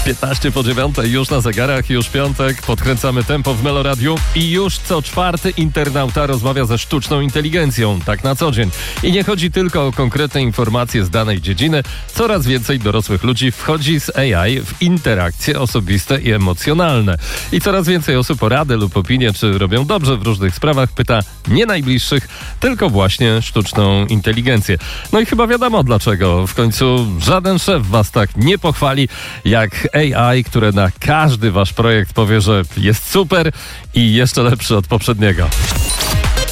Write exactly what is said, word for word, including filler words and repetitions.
piętnaście po dziewiątej, już na zegarach, już piątek, podkręcamy tempo w Meloradiu i już co czwarty internauta rozmawia ze sztuczną inteligencją, tak na co dzień. I nie chodzi tylko o konkretne informacje z danej dziedziny, coraz więcej dorosłych ludzi wchodzi z A I w interakcje osobiste i emocjonalne. I coraz więcej osób o radę lub opinię, czy robią dobrze w różnych sprawach, pyta nie najbliższych, tylko właśnie sztuczną inteligencję. No i chyba wiadomo dlaczego. W końcu żaden szef was tak nie pochwali jak A I, które na każdy wasz projekt powie, że jest super i jeszcze lepszy od poprzedniego.